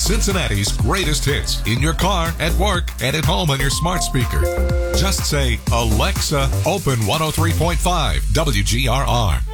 Cincinnati's greatest hits in your car, at work, and at home on your smart speaker. Just say, Alexa, open 103.5 WGRR.